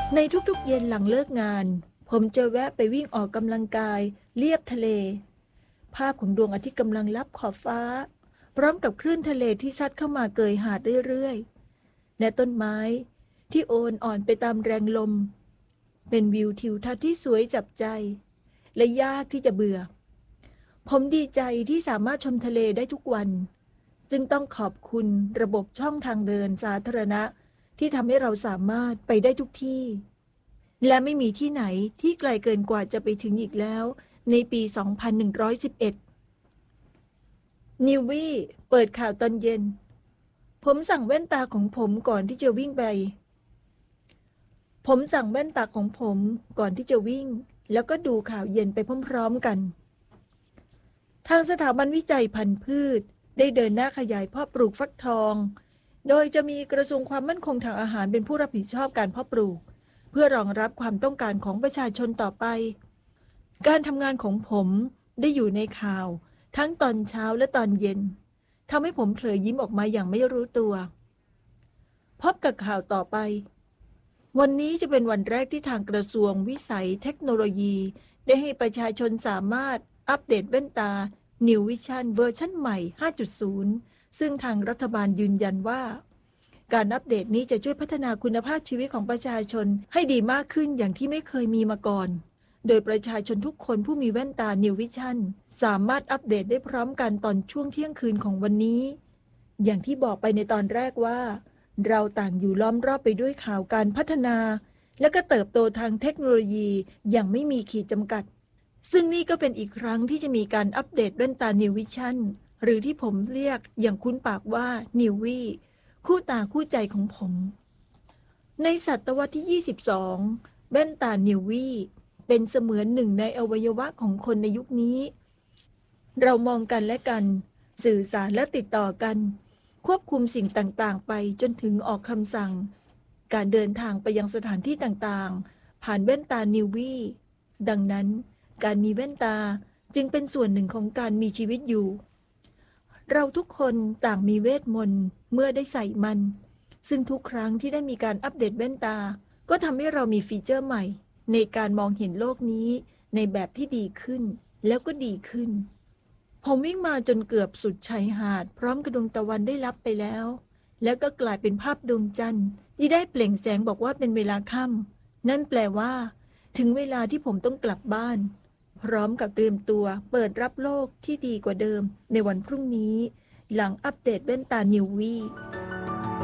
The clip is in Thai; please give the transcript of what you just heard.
ในทุกๆเย็นหลังเลิกงานผมจะแวะไปวิ่งออกกำลังกายเลียบทะเลภาพของดวงอาทิตย์กำลังลับขอบฟ้าพร้อมกับคลื่นทะเลที่ซัดเข้ามาเกยหาดเรื่อยๆและต้นไม้ที่โอนอ่อนไปตามแรงลมเป็นวิวทิวทัศน์ที่สวยจับใจและยากที่จะเบื่อผมดีใจที่สามารถชมทะเลได้ทุกวันจึงต้องขอบคุณระบบช่องทางเดินสาธารณะที่ทำให้เราสามารถไปได้ทุกที่และไม่มีที่ไหนที่ไกลเกินกว่าจะไปถึงอีกแล้วในปี 2111 นิววี่เปิดข่าวตอนเย็นผมสั่งแว่นตาของผมก่อนที่จะวิ่งไปแล้วก็ดูข่าวเย็นไปพร้อมๆกันทางสถาบันวิจัยพันธุ์พืชได้เดินหน้าขยายเพาะปลูกฟักทองโดยจะมีกระทรวงความมั่นคงทางอาหารเป็นผู้รับผิดชอบการเพาะปลูกเพื่อรองรับความต้องการของประชาชนต่อไปการทำงานของผมได้อยู่ในข่าวทั้งตอนเช้าและตอนเย็นทำให้ผมเผลอยิ้มออกมาอย่างไม่รู้ตัวพบกับข่าวต่อไปวันนี้จะเป็นวันแรกที่ทางกระทรวงวิสัยเทคโนโลยีได้ให้ประชาชนสามารถอัปเดตแว่นตา New Vision เวอร์ชันใหม่ 5.0 ซึ่งทางรัฐบาลยืนยันว่าการอัปเดตนี้จะช่วยพัฒนาคุณภาพชีวิตของประชาชนให้ดีมากขึ้นอย่างที่ไม่เคยมีมาก่อนโดยประชาชนทุกคนผู้มีแว่นตา New Vision สามารถอัปเดตได้พร้อมกันตอนช่วงเที่ยงคืนของวันนี้อย่างที่บอกไปในตอนแรกว่าเราต่างอยู่ล้อมรอบไปด้วยข่าวการพัฒนาและก็เติบโตทางเทคโนโลยีอย่างไม่มีขีดจำกัดซึ่งนี่ก็เป็นอีกครั้งที่จะมีการอัปเดตแว่นตา New Vision หรือที่ผมเรียกอย่างคุ้นปากว่า Newvie คู่ตาคู่ใจของผมในศตวรรษที่ 22 แว่นตา Newvie เป็นเสมือนหนึ่งในอวัยวะของคนในยุคนี้เรามองกันและกันสื่อสารและติดต่อกันควบคุมสิ่งต่างๆไปจนถึงออกคำสั่งการเดินทางไปยังสถานที่ต่างๆผ่านแว่นตา Newvie ดังนั้นการมีแว่นตาจึงเป็นส่วนหนึ่งของการมีชีวิตอยู่เราทุกคนต่างมีเวทมนต์เมื่อได้ใส่มันซึ่งทุกครั้งที่ได้มีการอัปเดตแว่นตาก็ทำให้เรามีฟีเจอร์ใหม่ในการมองเห็นโลกนี้ในแบบที่ดีขึ้นแล้วก็ดีขึ้นผมวิ่งมาจนเกือบสุดชายหาดพร้อมกับดวงตะวันได้ลับไปแล้วก็กลายเป็นภาพดวงจันทร์ที่ได้เปล่งแสงบอกว่าเป็นเวลาค่ำนั่นแปลว่าถึงเวลาที่ผมต้องกลับบ้านพร้อมกับเตรียมตัวเปิดรับโลกที่ดีกว่าเดิมในวันพรุ่งนี้หลังอัปเดตแว่นตา Newvie